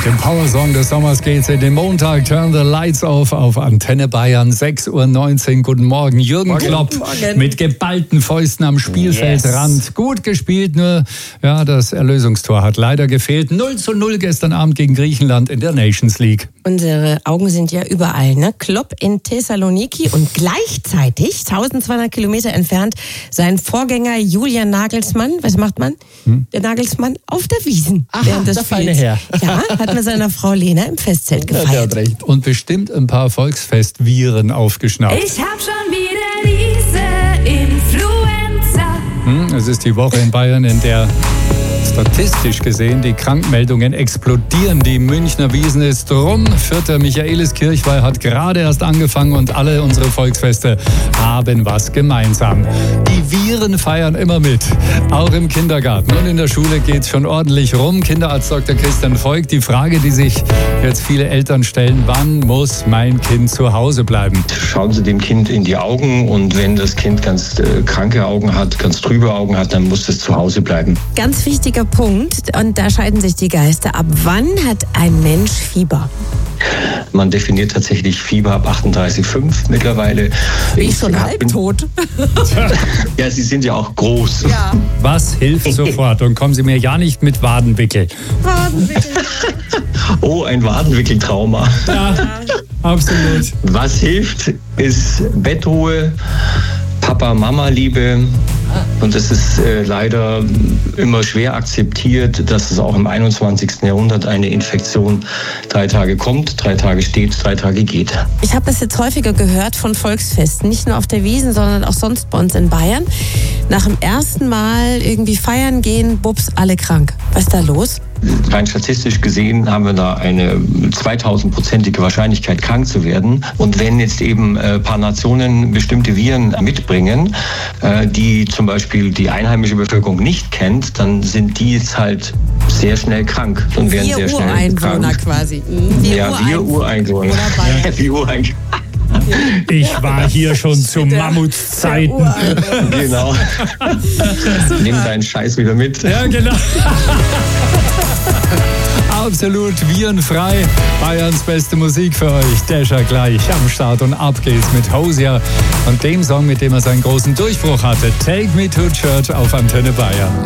dem Powersong des Sommers geht's in den Montag. Turn the Lights Off auf Antenne Bayern, 6:19 Uhr. Guten Morgen. Jürgen Klopp mit geballten Fäusten am Spielfeldrand. Gut gespielt, nur ja, das Erlösungstor hat leider gefehlt. 0:0 gestern Abend gegen Griechenland in der Nations League. Unsere Augen sind ja überall, ne? Klopp in Thessaloniki und gleichzeitig 1200 Kilometer entfernt sein Vorgänger Julian Nagelsmann. Was macht man? Der Nagelsmann auf der Wiesn. Aha, der feine Herr. Ja, hat mit seiner Frau Lena im Festzelt gefeiert. Der hat recht. Und bestimmt ein paar Volksfestviren aufgeschnappt. Ich hab schon wieder diese Influenza. Es ist die Woche in Bayern, in der statistisch gesehen die Krankmeldungen explodieren. Die Münchner Wiesn ist rum. 4. Michaeliskirchweih hat gerade erst angefangen und alle unsere Volksfeste haben was gemeinsam. Die Viren feiern immer mit, auch im Kindergarten. Und in der Schule geht's schon ordentlich rum. Kinderarzt Dr. Christian Voigt, die Frage, die sich jetzt viele Eltern stellen: Wann muss mein Kind zu Hause bleiben? Schauen Sie dem Kind in die Augen und wenn das Kind ganz kranke Augen hat, ganz trübe Augen hat, dann muss es zu Hause bleiben. Ganz wichtiger Punkt, und da scheiden sich die Geister. Ab wann hat ein Mensch Fieber? Man definiert tatsächlich Fieber ab 38,5 mittlerweile. Bin ich schon halbtot? Ja, Sie sind ja auch groß. Ja. Was hilft sofort? Und kommen Sie mir ja nicht mit Wadenwickel. Wadenwickel. Oh, ein Wadenwickeltrauma. Ja, absolut. Was hilft, ist Bettruhe, Papa-Mama-Liebe. Und es ist leider immer schwer akzeptiert, dass es auch im 21. Jahrhundert eine Infektion 3 Tage kommt, 3 Tage steht, 3 Tage geht. Ich habe das jetzt häufiger gehört von Volksfesten, nicht nur auf der Wiesn, sondern auch sonst bei uns in Bayern. Nach dem ersten Mal irgendwie feiern gehen, bups, alle krank. Was ist da los? Rein statistisch gesehen haben wir da eine 2000-prozentige Wahrscheinlichkeit, krank zu werden. Und wenn jetzt eben ein paar Nationen bestimmte Viren mitbringen, die zum Beispiel die einheimische Bevölkerung nicht kennt, dann sind die jetzt halt sehr schnell krank und werden sehr schnell Ureinwohner krank. Quasi. Wir Ureinwohner. Wir Ureinwohner. Ich war hier schon zu Mammutszeiten. Genau. Nimm deinen Scheiß wieder mit. Ja, genau. Absolut virenfrei. Bayerns beste Musik für euch. Dasher gleich am Start und ab geht's mit Hosier und dem Song, mit dem er seinen großen Durchbruch hatte. Take Me to Church auf Antenne Bayern.